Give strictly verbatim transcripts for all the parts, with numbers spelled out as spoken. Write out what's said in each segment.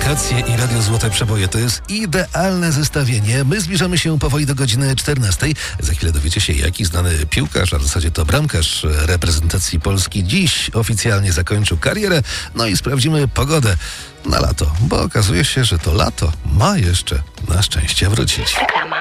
wakacje i Radio Złote Przeboje to jest idealne zestawienie. My zbliżamy się powoli do godziny czternastej. Za chwilę dowiecie się, jaki znany piłkarz, a w zasadzie to bramkarz reprezentacji Polski dziś oficjalnie zakończył karierę. No i sprawdzimy pogodę na lato, bo okazuje się, że to lato ma jeszcze na szczęście wrócić. Reklama.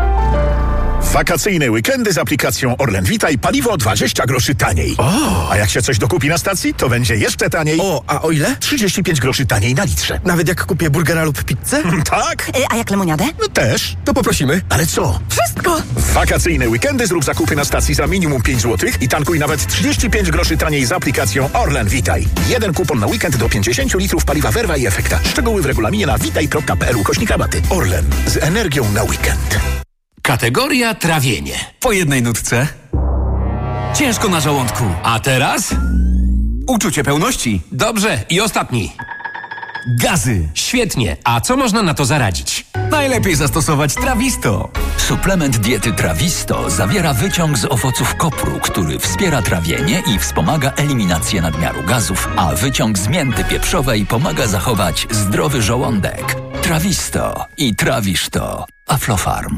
Wakacyjne weekendy z aplikacją Orlen Witaj, paliwo dwadzieścia groszy taniej. O! A jak się coś dokupi na stacji, to będzie jeszcze taniej. O, a o ile? trzydzieści pięć groszy taniej na litrze. Nawet jak kupię burgera lub pizzę? Tak? Y, a jak lemoniadę? No też. To poprosimy. Ale co? Wszystko! W wakacyjne weekendy zrób zakupy na stacji za minimum pięć złotych i tankuj nawet trzydzieści pięć groszy taniej z aplikacją Orlen Witaj. Jeden kupon na weekend do pięćdziesiąt litrów paliwa Verva i Efekta. Szczegóły w regulaminie na witaj kropka p l ukośnik rabaty. Orlen. Z energią na weekend. Kategoria trawienie. Po jednej nutce. Ciężko na żołądku. A teraz? Uczucie pełności. Dobrze. I ostatni. Gazy. Świetnie. A co można na to zaradzić? Najlepiej zastosować Trawisto. Suplement diety Trawisto zawiera wyciąg z owoców kopru, który wspiera trawienie i wspomaga eliminację nadmiaru gazów, a wyciąg z mięty pieprzowej pomaga zachować zdrowy żołądek. Trawisto i trawisz to. Aflofarm.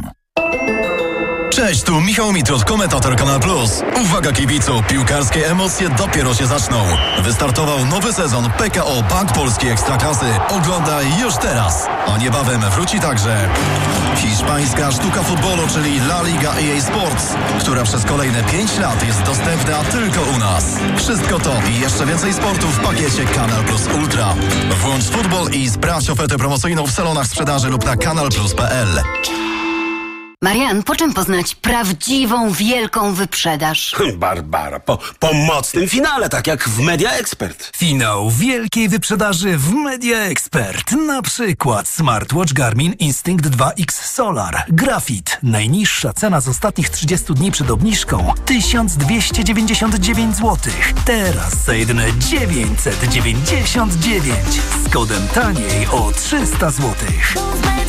Cześć, tu Michał Mitrot, komentator Kanal Plus. Uwaga kibicu, piłkarskie emocje dopiero się zaczną. Wystartował nowy sezon P K O Bank Polskiej Ekstraklasy. Oglądaj już teraz. A niebawem wróci także hiszpańska sztuka futbolu, czyli La Liga E A Sports, która przez kolejne pięć lat jest dostępna tylko u nas. Wszystko to i jeszcze więcej sportu w pakiecie Kanal Plus Ultra. Włącz futbol i sprawdź ofertę promocyjną w salonach sprzedaży lub na kanal plus kropka p l. Marian, po czym poznać prawdziwą, wielką wyprzedaż? Barbara, po, po mocnym finale, tak jak w Media Expert. Finał wielkiej wyprzedaży w Media Expert. Na przykład smartwatch Garmin Instinct dwa X Solar. Grafit. Najniższa cena z ostatnich trzydziestu dni przed obniżką tysiąc dwieście dziewięćdziesiąt dziewięć złotych. Teraz za jedyne dziewięćset dziewięćdziesiąt dziewięć. Z kodem taniej o trzysta złotych.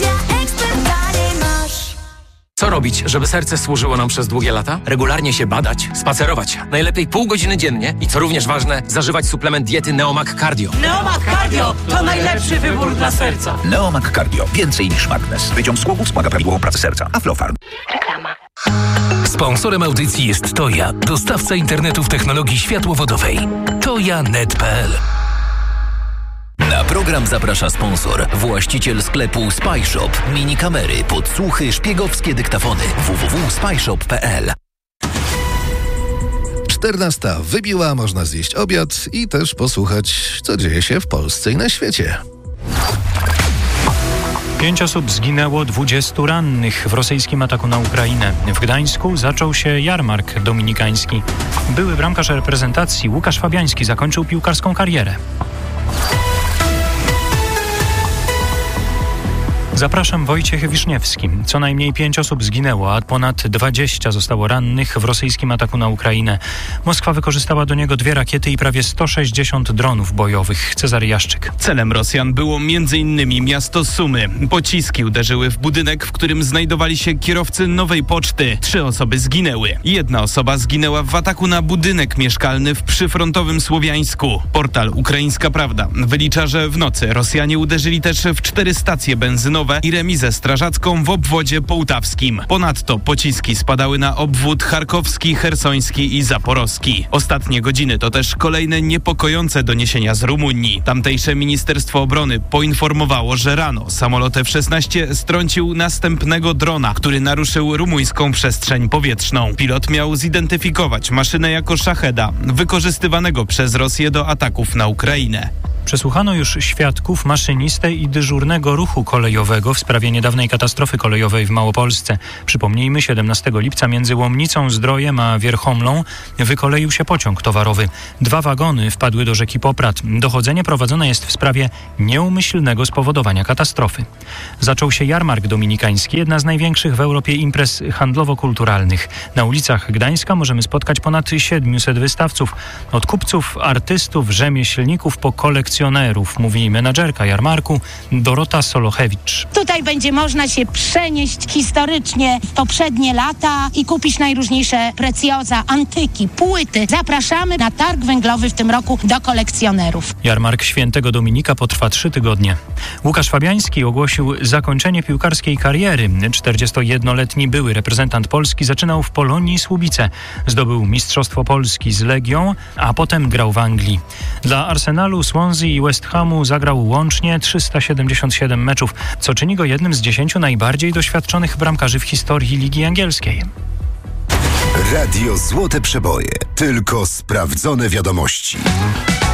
Co robić, żeby serce służyło nam przez długie lata? Regularnie się badać, spacerować. Najlepiej pół godziny dziennie i co również ważne, zażywać suplement diety Neomag Cardio. Neomag Cardio to najlepszy wybór dla serca. Neomag Cardio. Więcej niż magnes. Wyciąg z głowów wspomaga prawidłową pracę serca. Aflofarm. Reklama. Sponsorem audycji jest Toja, dostawca internetu w technologii światłowodowej. toja kropka net kropka p l. Na program zaprasza sponsor, właściciel sklepu SpyShop. Mini kamery, podsłuchy, szpiegowskie dyktafony. w w w kropka spyshop kropka p l. czternasta wybiła, można zjeść obiad i też posłuchać, co dzieje się w Polsce i na świecie. Pięć osób zginęło, dwudziestu rannych w rosyjskim ataku na Ukrainę. W Gdańsku zaczął się jarmark dominikański. Były bramkarz reprezentacji Łukasz Fabiański zakończył piłkarską karierę. Zapraszam, Wojciech Wiszniewski. Co najmniej pięć osób zginęło, a ponad dwadzieścia zostało rannych w rosyjskim ataku na Ukrainę. Moskwa wykorzystała do niego dwie rakiety i prawie sto sześćdziesiąt dronów bojowych. Cezary Jaszczyk. Celem Rosjan było m.in. miasto Sumy. Pociski uderzyły w budynek, w którym znajdowali się kierowcy Nowej Poczty. Trzy osoby zginęły. Jedna osoba zginęła w ataku na budynek mieszkalny w przyfrontowym Słowiańsku. Portal Ukraińska Prawda wylicza, że w nocy Rosjanie uderzyli też w cztery stacje benzynowe i remizę strażacką w obwodzie połtawskim. Ponadto pociski spadały na obwód charkowski, chersoński i zaporowski. Ostatnie godziny to też kolejne niepokojące doniesienia z Rumunii. Tamtejsze Ministerstwo Obrony poinformowało, że rano samolot F szesnaście strącił następnego drona, który naruszył rumuńską przestrzeń powietrzną. Pilot miał zidentyfikować maszynę jako szacheda, wykorzystywanego przez Rosję do ataków na Ukrainę. Przesłuchano już świadków, maszynistę i dyżurnego ruchu kolejowego w sprawie niedawnej katastrofy kolejowej w Małopolsce. Przypomnijmy, siedemnastego lipca między Łomnicą Zdrojem a Wierchomlą wykoleił się pociąg towarowy. Dwa wagony wpadły do rzeki Poprad. Dochodzenie prowadzone jest w sprawie nieumyślnego spowodowania katastrofy. Zaczął się jarmark dominikański, jedna z największych w Europie imprez handlowo-kulturalnych. Na ulicach Gdańska możemy spotkać ponad siedmiuset wystawców. Od kupców, artystów, rzemieślników po kolekcjonerów kolekcjonerów, mówi menadżerka jarmarku Dorota Solochewicz. Tutaj będzie można się przenieść historycznie w poprzednie lata i kupić najróżniejsze precjoza, antyki, płyty. Zapraszamy na targ węglowy w tym roku do kolekcjonerów. Jarmark Świętego Dominika potrwa trzy tygodnie. Łukasz Fabiański ogłosił zakończenie piłkarskiej kariery. czterdziestojednoletni były reprezentant Polski zaczynał w Polonii Słubice. Zdobył Mistrzostwo Polski z Legią, a potem grał w Anglii. Dla Arsenalu, Swansea i West Hamu zagrał łącznie trzysta siedemdziesiąt siedem meczów, co czyni go jednym z dziesięciu najbardziej doświadczonych bramkarzy w historii Ligi Angielskiej. Radio Złote Przeboje. Tylko sprawdzone wiadomości.